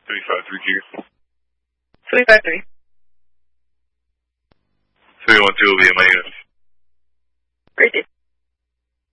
353Q. 353. 312 will be in my unit. Great.